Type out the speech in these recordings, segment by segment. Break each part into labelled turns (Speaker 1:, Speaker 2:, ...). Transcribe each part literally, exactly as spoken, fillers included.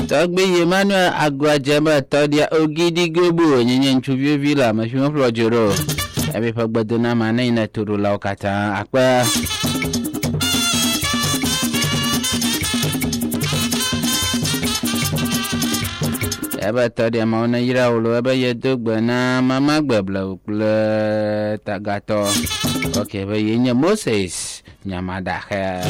Speaker 1: Dogbe Emmanuel Agwajema Todia Ogidi Gobo Nyenye Nchuvio Villa Mashimo Flojoro Ebe Pagbadona Mana Ina Turu Laukata Akwa Ebe Todia Mauna Ira Ulu Ebe Yedugbe na Mama Gbebla Ukle Tagato Ok Ebe Yenye Moses Nyamadakhe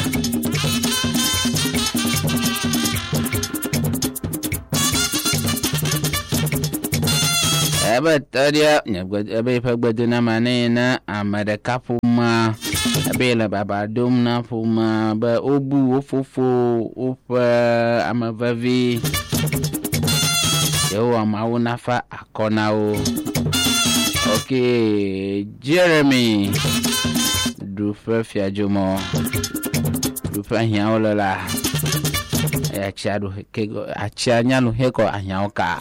Speaker 1: Ebe Todia Ebe Pagbadona Mana Ina Amade Kapuma Ebe La Babadum na Puma Be Obu Ofofo Opa Amavavi Yo amauna fa akona o. Okay, Jeremy. Du fe fiajomo. Du fe hian olola. Ya chiadu kego achanya no heko ahiaoka.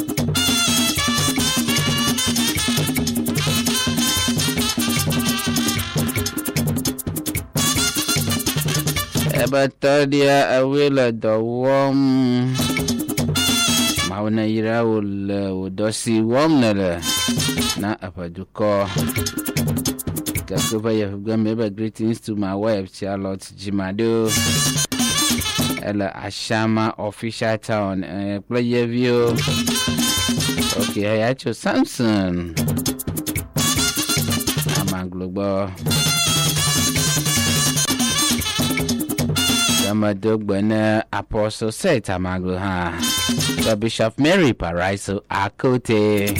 Speaker 1: Eba todia awela do wom Mauna ira ul udosi womnele na apaduko. Kakuba yafugamba greetings to my wife Charlotte Jimado. Ela Ashama official town uh, play view. Okay, I actually Samson. Amang global. Dog Bena Apostle Set Amaglo ha. The Bishop Mary Paraiso Akote.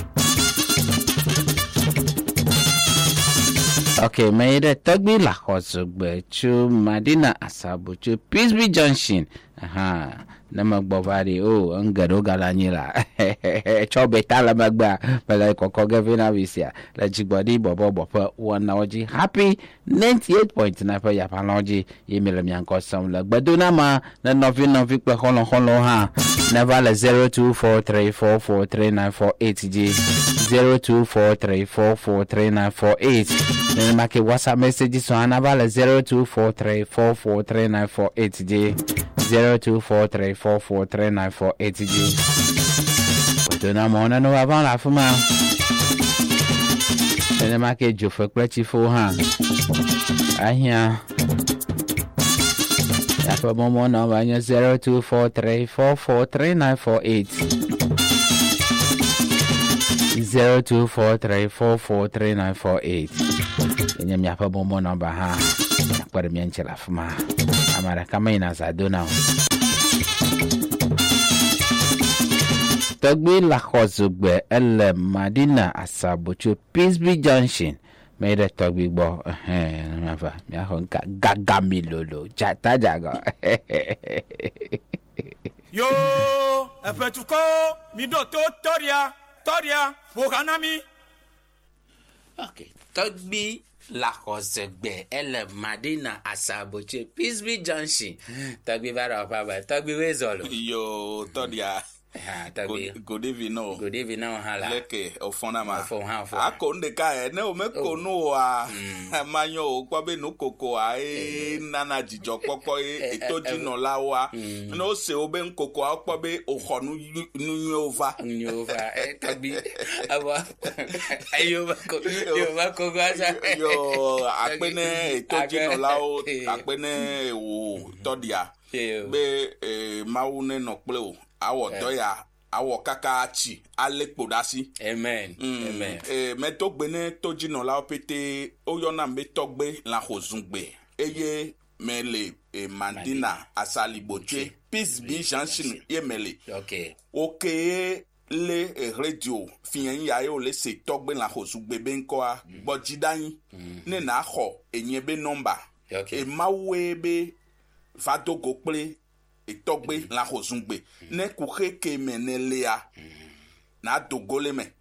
Speaker 1: Okay, made a Togbi La Hosugbe Chu Madina Asabu Chu Pisby Junction. Aha. Nama Bovadi oh Ungado Galanila. Chobe Tala Magba Bala Kokoga Vina Visia. La Jibody Bobo Bopa one Naoji Happy ninety-eight point nine for Yapanoji Email Yanko Samla. Badunama na Novin Novik Holo Holo ha. Never zero two four three four four three nine four eight G zero two four three four four three nine four eight. Then make WhatsApp messages on Naval zero two four three four four three nine four eight G zero two four three four four three nine four eight G. Baduna mona no avant la fuma. Then make Jofa Klechi for ha. Ahia. Yapa momo number zero two four three four four three nine four eight zero two four three four four three nine four eight. Enyam yapa momo number ha. Yakwa de mienchela fuma. Amara kama ina zadona. Togbe La Hosugbe ele Madina Asabuchu Pisby Junction. Made a talk big boy. Eh, never. Me a honka gagami lolo. Chata jago.
Speaker 2: Yo, e petuko mi do to Toria, Toria, Boganami.
Speaker 1: Okay, Togbe La Hosugbe ele Madina Asabuchu Pisby Junction. Togbe bara papa. Togbe wezolo.
Speaker 3: Yo, Toria. Good, good evening, no.
Speaker 1: Good evening, no. Hala.
Speaker 3: Leke ofona ma.
Speaker 1: Ofona, ofona.
Speaker 3: Ako ndeka e ne o me kono a manyo kwa be no koko a e nana jijo popo e itoji no lawa. No se o be nkoko a kwa be ohonu nunyova.
Speaker 1: Nunyova e tabi aba ayo ba ko yo ba ko gasa.
Speaker 3: Yo akpene itoji no lawo akpene o todia. Be e maune no pleo. Awo doya awo kakachi alekpodasi.
Speaker 1: Amen.
Speaker 3: Mm.
Speaker 1: Amen.
Speaker 3: Eh me togbe ne toji no la opete oyona me togbe la hozungbe. Eye mele e Mandina asaliboche Peace Be Junction ye mele.
Speaker 1: Okay.
Speaker 3: Okay le e radio fiyan ya yo le se togbe la hozungbe benko a bojidan ne na ho enye be number.
Speaker 1: Okay.
Speaker 3: E mawe be vadogo ple Etogbe la hozungbe ne kuhe ke menelea na dogole me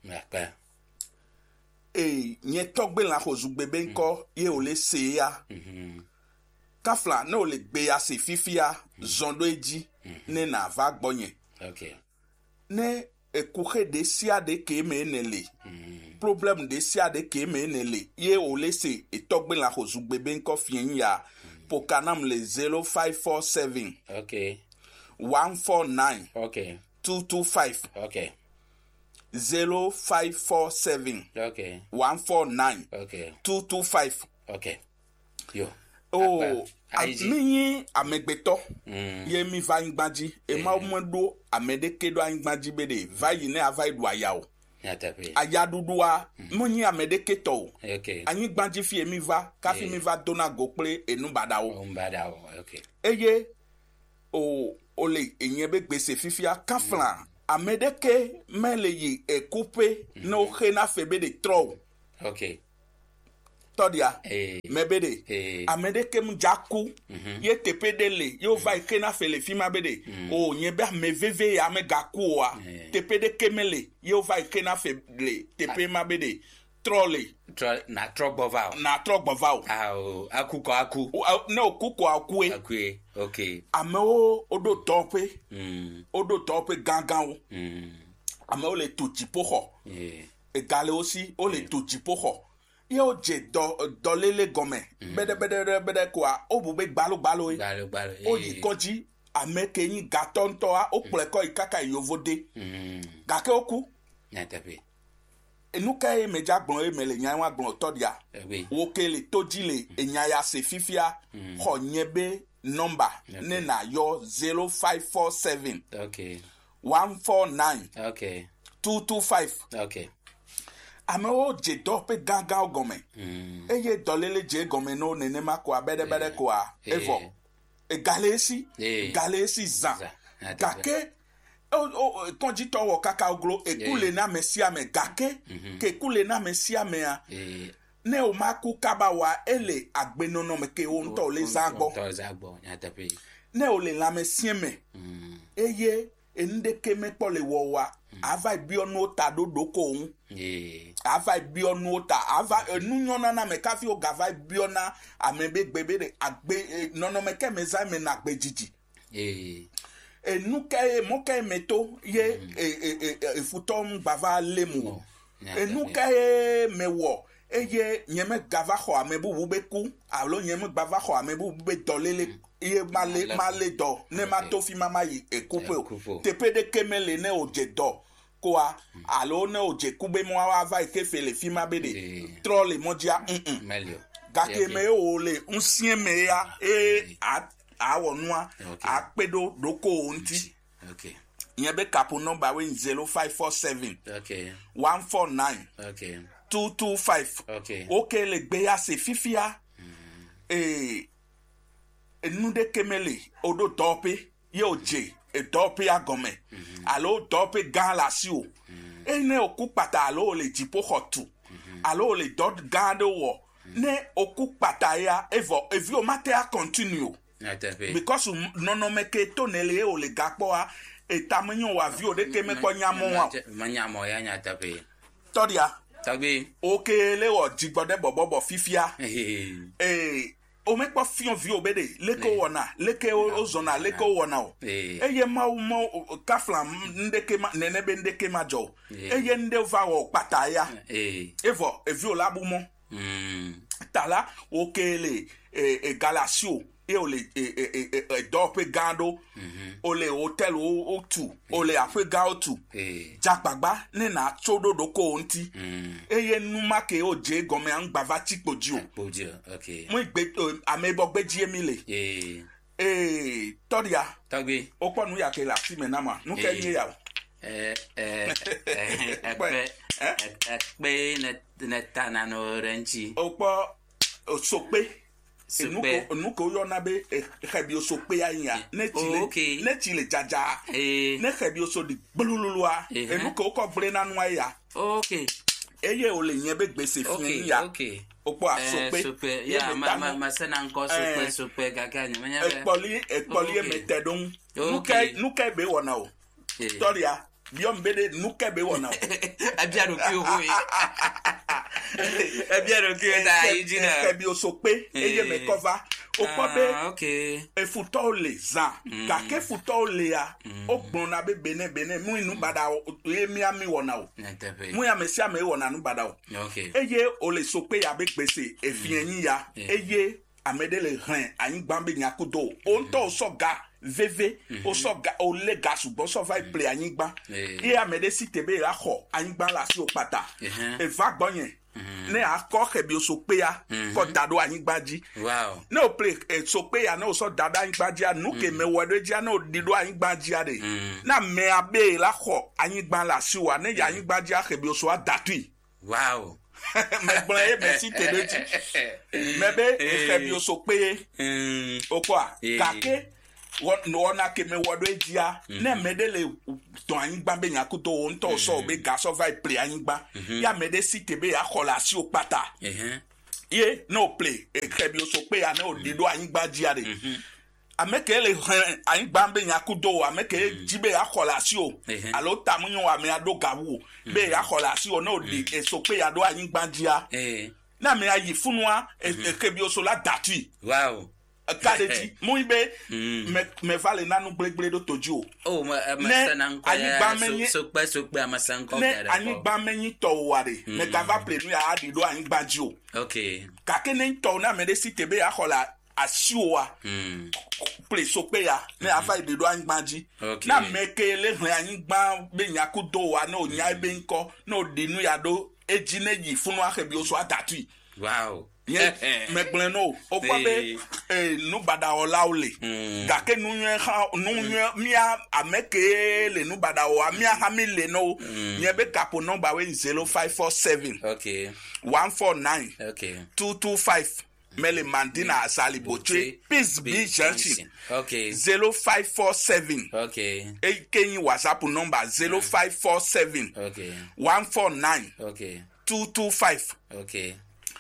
Speaker 3: e nye togbe la hozungbe benko ye ole se ya kafla ne ole gbe ya se fifia zondo eji ne na va gbonye
Speaker 1: okay
Speaker 3: ne e kuhe de sia de ke menele problem de sia de ke menele ye ole se etogbe la hozungbe benko fien ya Pokanam le zero five four seven.
Speaker 1: Okay.
Speaker 3: one four nine
Speaker 1: Okay.
Speaker 3: two two five
Speaker 1: Okay.
Speaker 3: zero five four seven
Speaker 1: Okay.
Speaker 3: one four nine
Speaker 1: Okay.
Speaker 3: two two five.
Speaker 1: Okay. Yo.
Speaker 3: Oh,
Speaker 1: Aiji.
Speaker 3: mi amegbeto
Speaker 1: Mm.
Speaker 3: ye mi va ngbaji e ma mo do amedeke do ngbaji bede va yi ne ava idu aya o
Speaker 1: Nyatape.
Speaker 3: aya dudu a mo yin amedeke to
Speaker 1: Okay.
Speaker 3: anyi ngbaji fi emi va ka fi mi va dona go ple enu bada o
Speaker 1: Umbada. Okay.
Speaker 3: eye o ole enye be gbese fifia kafla amedeke mele yi ekupe no khena febe de tro
Speaker 1: Okay.
Speaker 3: todia
Speaker 1: Eh.
Speaker 3: mebede
Speaker 1: Eh.
Speaker 3: amedeke mu jaku ye tepedele yo va ikena fele fima bede o nye be meveve ya me gaku wa
Speaker 1: Eh.
Speaker 3: tepedeke mele yo va ikena fele tepe ma bede trolley
Speaker 1: Tro na trouble vow.
Speaker 3: na trogbo vao
Speaker 1: Ah, akuko aku.
Speaker 3: ne okuko akue
Speaker 1: Akue. Okay.
Speaker 3: ame o odo tope
Speaker 1: Mm.
Speaker 3: odo tope gangan o
Speaker 1: Mm.
Speaker 3: ame o le to jipo ho
Speaker 1: Yeah.
Speaker 3: egale osi o le to jipo ho ye o je do dolele gome bede bede bede kwa o bu be gbalo gbalo e
Speaker 1: Gbalo gbalo.
Speaker 3: o yi koji ameke yin gato nto a o pleko ikaka yovode
Speaker 1: Mm.
Speaker 3: gake oku
Speaker 1: Nyatape.
Speaker 3: enuka e meja gbon e mele nyan wa gbon todia
Speaker 1: Ewe.
Speaker 3: wo kele tojile enya ya se fifia ho nyebe number ne na yo zero five four seven
Speaker 1: Okay.
Speaker 3: one four nine
Speaker 1: Okay.
Speaker 3: two two five
Speaker 1: Okay.
Speaker 3: ame o je do pe gangan gome
Speaker 1: Mm.
Speaker 3: eye dolele je gome no nene ma ko abede bede ko a evo e galesi
Speaker 1: Eh.
Speaker 3: galesi za
Speaker 1: Za. Nyatape.
Speaker 3: gake o o tonji towo kaka oglo ekule na mesia me gake ke ekule na mesia me a
Speaker 1: Eh.
Speaker 3: ne o ma ku kaba wa ele agbenono me ke o nto le zagbo
Speaker 1: To zagbo. Nyatape.
Speaker 3: ne o le la mesia me
Speaker 1: Mm.
Speaker 3: eye ende ke me po le wo wa ava bi onu ta dodo ko un
Speaker 1: Yeah.
Speaker 3: ava bi onu ta ava enu nyona na me kafi o gava bi ona amebe gbebe de agbe nono me ke me za me na gbe jiji
Speaker 1: Eh.
Speaker 3: enu ke mo ke meto ye e e e futo mbava lemu enu ke me wo eye nyeme gava ho amebu bu be ku alo nyeme gava ho amebu bu be dolele iye male male do ne ma to fi mama yi ekupe o tepe de kemele ne oje do kwa alo ne oje kube mo wa va ikefele fi ma bede trolle moja mm
Speaker 1: Melio.
Speaker 3: gake me o le unsien me ya e a awo nua apedo doko onti
Speaker 1: Okay.
Speaker 3: yen be kapo number we zero five four seven
Speaker 1: Okay.
Speaker 3: one four nine
Speaker 1: Okay.
Speaker 3: two two five
Speaker 1: Okay.
Speaker 3: okay le gbe ya se fifia eh enu de kemele odo tope ye oje e tope agome alo tope gan la si o ene oku pata alo le jipo hotu alo le dot gande wo ne oku pata ya evo evi o mate a continue
Speaker 1: Nyatape.
Speaker 3: because nono meke to nele o le gapo a etamanyo wa vi o de keme ko nyamo wa
Speaker 1: Manyamo ya nyatape.
Speaker 3: todia
Speaker 1: Tagbe.
Speaker 3: oke le o jigbode bobobo fifia
Speaker 1: Eh.
Speaker 3: eh o me po fion vi obede leke wona leke ozona leke wona o eye ma mo kafla ndeke ma nenebe ndeke ma jo eye nde va o pata ya
Speaker 1: Eh.
Speaker 3: evo evi o labu mo
Speaker 1: Mm.
Speaker 3: tala okele e e galasio e o le e e e dope gando o le hotel o o tu o le afe ga o tu
Speaker 1: Eh.
Speaker 3: jagbagba ne na chododo ko nti
Speaker 1: Mm.
Speaker 3: eye numa ke o je gome an gbava tikpoji o
Speaker 1: Bojo. Okay.
Speaker 3: mo gbe amebo gbeji emile
Speaker 1: Eh.
Speaker 3: eh todia
Speaker 1: Tagbe.
Speaker 3: o ponu ya ke la si me na ma nu ke yin ya o
Speaker 1: Eh. Eh. Eh. Ekpe. Ekpe net netana no renchi.
Speaker 3: o po o sope
Speaker 1: Sope.
Speaker 3: enuko enuko yo na be ebi o sope ya yin ya ne ti le
Speaker 1: Okay.
Speaker 3: ne ti le jaja
Speaker 1: Eh.
Speaker 3: ne ebi o so di gbululua
Speaker 1: Eh.
Speaker 3: enuko ko bre na nu ya
Speaker 1: Okay.
Speaker 3: eye o le yen be gbese fi
Speaker 1: Okay.
Speaker 3: yin ya
Speaker 1: Okay.
Speaker 3: o po
Speaker 1: Eh,
Speaker 3: asope
Speaker 1: super. Yeah, ma ma ma sana nko super
Speaker 3: Eh.
Speaker 1: super gaganya. Manya.
Speaker 3: ekpoli ekpoli
Speaker 1: Okay.
Speaker 3: metedon nuke
Speaker 1: Okay.
Speaker 3: nuke be wona o
Speaker 1: Eh.
Speaker 3: todia biom be de nuke be wona o
Speaker 1: Abiaro ki o hoye. Abiaro ki o da yijina.
Speaker 3: ebi o so pe eye me cover o po be
Speaker 1: Ah, okay.
Speaker 3: efuto le zan kake futo le ya o gbon na be bene bene mu inu bada o e mi ami wona o
Speaker 1: Nyatape.
Speaker 3: mu ya me sia me wona nu bada o
Speaker 1: Okay.
Speaker 3: eye o le so pe ya be gbese efi eyin ya eye amede le ran ayin gbambe nyakudo o nto so ga veve o so ga o le ga ṣùgbọ́n so va play anyigba e amede si tebe la ho anyigba la si o pata e va gbon yen ne akọ kebi o so pe ya ko dado anyigba ji
Speaker 1: wow
Speaker 3: no play e so pe ya no so dado anyigba ji anu ke me wodo ji na o dido anyigba ji ade na me abe la ho anyigba la si wa ne ya anyigba ji kebi o so adatu
Speaker 1: wow
Speaker 3: me gbon e me si tebe ji me be e kebi o so pe o kwa kake wọ́n na keme wọ́dọ̀ ejia ne medele ton anyigba be nyakuto o nto so be ga so vai play anyigba ya mede si tebe ya kola si o pata ye no play e kebi o so pe ya no dido anyigba jia de ameke le anyigba be nyakuto ameke jibe ya kola si o alo tamunyo ame ado gawu be ya kola si o no di e so pe ya do anyigba jia na me ayi funua e kebi o so la datu
Speaker 1: wow
Speaker 3: kadeti muibe me me vale nanu gblegble do toju
Speaker 1: o ma masanan ko ya so pe so pe amasan ko
Speaker 3: ne ani gba menyi to ware me ka va play nu ya adi do ani gba ji o
Speaker 1: okay
Speaker 3: ka ke ne to na me de si tebe ya kola asiwa play so pe ya me afa ide do ani gba ji na me ke le hran ani gba be nyaku do wa na onya be nko na odinu ya do eji na yi funu akebi o so adatu
Speaker 1: wow
Speaker 3: ye megbleno o kwa be eh nu bada ola ole ga ke nu nye nu nye mia ameke le nu bada o mia ha mi le no ye be capo number we zero five four seven
Speaker 1: okay
Speaker 3: one four nine
Speaker 1: okay
Speaker 3: two two five mele mandina asali boche peace be junction
Speaker 1: okay
Speaker 3: zero five four seven
Speaker 1: okay
Speaker 3: e kenyi whatsapp number zero five four seven
Speaker 1: okay
Speaker 3: one four nine
Speaker 1: okay
Speaker 3: two two five
Speaker 1: okay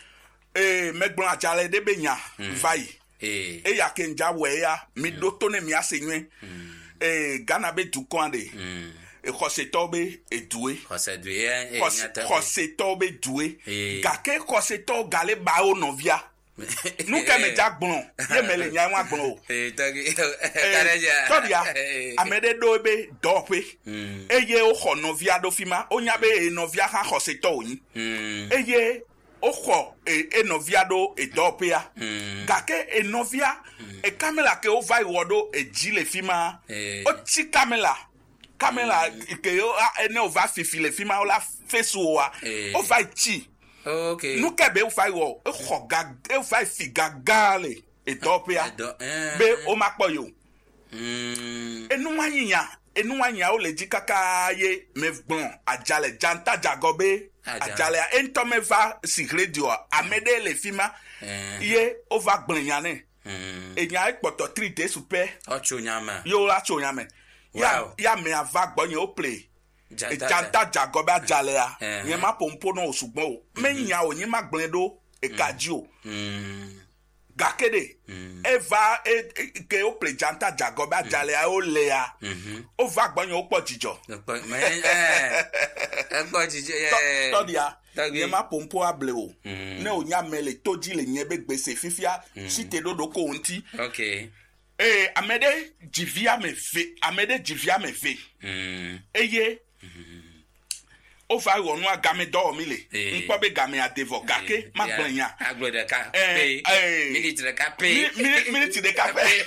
Speaker 3: eh megbon ajale de benya vai
Speaker 1: eh
Speaker 3: e ya kenja we ya mi do to ne mi asenwe eh Ghana be du kon de e khoseto be edue
Speaker 1: khoseto e
Speaker 3: nyata khoseto be due ga ke khoseto gale ba o novia nu ke me jagbon ye mele nya wa gbon o
Speaker 1: eh tagi kareja
Speaker 3: todia amede do be do pe eye o kho novia do fima o nya be novia ha khoseto yin eye oko e enoviado e dopia gake enovia e kamela ke o vai wodo e jile fima o ti kamela kamela ke o ene o va fifile fima o la fesuwa o vai ti
Speaker 1: okay
Speaker 3: nu ke be o vai wo o khoga e o vai figagale e dopia be o mapoyo mm enu wanyinya enu wanya o le jikaka ye mevgbon ajale janta jagobe ajale ento meva si radio amede le fima ye over gblinyane enya ipoto three days super
Speaker 1: ochonyama
Speaker 3: yo la chonyame ya ya me ava gbonye o play janta jagobe ajale ya ye ma pompo no osugbon o menya onyi ma gbledo e kaji o gakede eva ke o play janta jagobe ajale ya o le ya o va gbonye o po jijo
Speaker 1: eh e po jijo eh
Speaker 3: todia ye ma pompo able o ne onya mele toji le yen be gbese fifia site dodo ko nti
Speaker 1: okay
Speaker 3: eh amede jivia me ve amede jivia me ve mm eye o fa wonu agame do mi le npo be game adevo gake ma gbanya
Speaker 1: agboda ka pe military ka pe
Speaker 3: military ka pe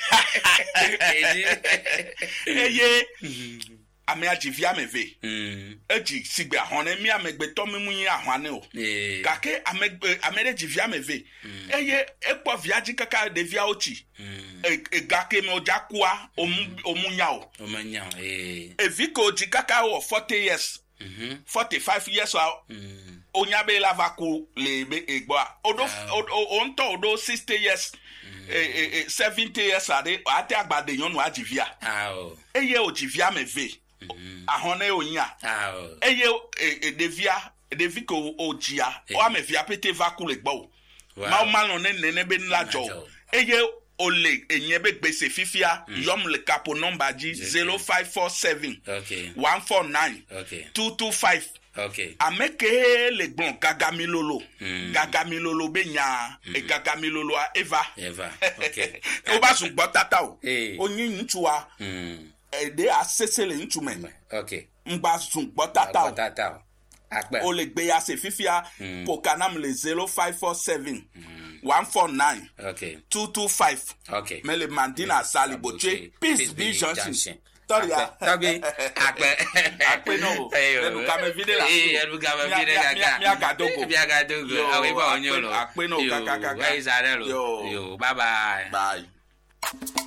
Speaker 3: eye ame ajivia me ve eji sigbe ahone mi amegbe to mi munyin ahwane o gake amegbe amede jivia me ve eye epo viaji kaka de via ochi e gake me ojakua omunya o
Speaker 1: omunya eh
Speaker 3: eviko ji kaka o forty years mhm forty-five years o onyabe lavaku le egbo odo onto odo sixty years eh seventy years ade ate agbade yonu ajivia
Speaker 1: ah o
Speaker 3: eye ojivia me ve ahone onya eye devia deviko ojia o amevia pete vaku le gbo ma o ma no ne ne be nlajo eye ole enye be gbese fifia yom le capo number ji zero five four seven
Speaker 1: okay
Speaker 3: one four nine
Speaker 1: okay two
Speaker 3: two five
Speaker 1: okay
Speaker 3: ameke le gbon gagamilolo gagamilolo be nya e gagamilolo eva
Speaker 1: eva okay
Speaker 3: o ba sun gbo tata o oyin ntuwa mm e de asesele ntume
Speaker 1: okay
Speaker 3: ngba sun gbo tata o
Speaker 1: tata
Speaker 3: o le gbe ya se fifia pokanam le zero five four seven one four nine
Speaker 1: Okay.
Speaker 3: two two five
Speaker 1: Okay.
Speaker 3: mele mandina sali boche peace be Johnson Toria.
Speaker 1: Tabi akpe.
Speaker 3: Akpe no. Enu kame vide la.
Speaker 1: Eh, enu kame vide la.
Speaker 3: Mi agadogo.
Speaker 1: Mi agadogo. Awe ba onyolo.
Speaker 3: Akpe no kaka kaka.
Speaker 1: Yo,
Speaker 3: Yo.
Speaker 1: Yo, bye bye.
Speaker 3: Bye.